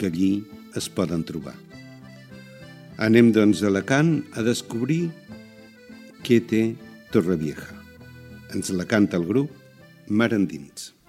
que allí es poden trobar. Anem, doncs, a Alacant a descobrir què té Torrevieja. Ens la canta el grup Mar Endins.